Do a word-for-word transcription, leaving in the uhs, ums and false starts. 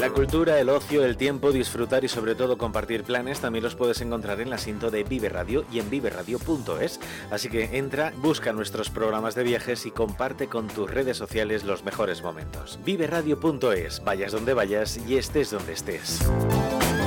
La cultura, el ocio, el tiempo, disfrutar y sobre todo compartir planes también los puedes encontrar en la cinta de Vive Radio y en vive radio punto es. Así que entra, busca nuestros programas de viajes y comparte con tus redes sociales los mejores momentos. vive radio punto es, vayas donde vayas y estés donde estés.